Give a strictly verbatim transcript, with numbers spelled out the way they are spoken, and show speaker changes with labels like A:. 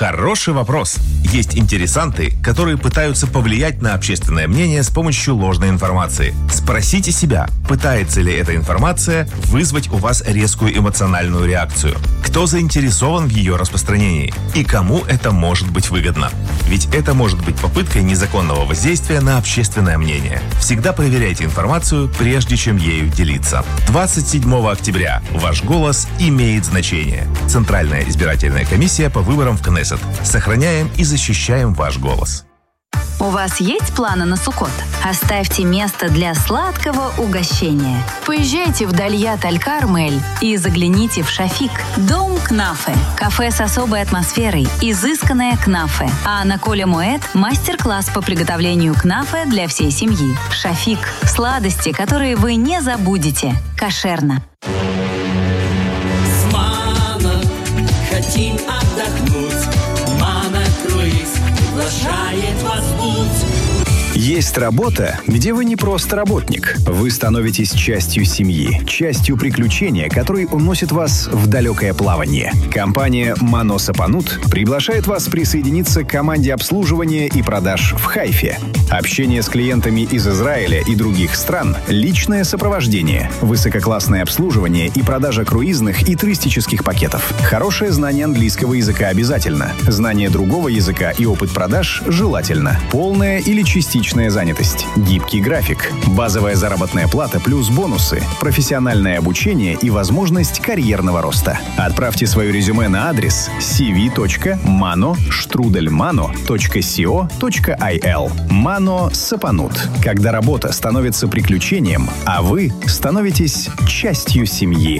A: Хороший вопрос. Есть интересанты, которые пытаются повлиять на общественное мнение с помощью ложной информации. Спросите себя, пытается ли эта информация вызвать у вас резкую эмоциональную реакцию? Кто заинтересован в ее распространении? И кому это может быть выгодно? Ведь это может быть попыткой незаконного воздействия на общественное мнение. Всегда проверяйте информацию, прежде чем ею делиться. двадцать седьмого октября. Ваш голос имеет значение. Центральная избирательная комиссия по выборам в Кнессет. Сохраняем и защищаем ваш голос.
B: У вас есть планы на Суккот? Оставьте место для сладкого угощения. Поезжайте в Дальят Аль-Кармель и загляните в Шафик. Дом Кнафе. Кафе с особой атмосферой. Изысканное кнафе. А на Коле Муэд мастер-класс по приготовлению кнафе для всей семьи. Шафик. Сладости, которые вы не забудете. Кошерно.
C: С Мано хотим отдохнуть. Мано круиз приглашает вас в путь.
D: Есть работа, где вы не просто работник. Вы становитесь частью семьи, частью приключения, который уносит вас в далекое плавание. Компания «Мано Сапанут» приглашает вас присоединиться к команде обслуживания и продаж в Хайфе. Общение с клиентами из Израиля и других стран, личное сопровождение, высококлассное обслуживание и продажа круизных и туристических пакетов. Хорошее знание английского языка обязательно. Знание другого языка и опыт продаж желательно. Полная или частичная занятость. Гибкий график. Базовая заработная плата плюс бонусы. Профессиональное обучение и возможность карьерного роста. Отправьте свое резюме на адрес си ви точка мано штрудель мано точка сио точка ай эл. Мано Сапанут. Когда работа становится приключением, а вы становитесь частью семьи.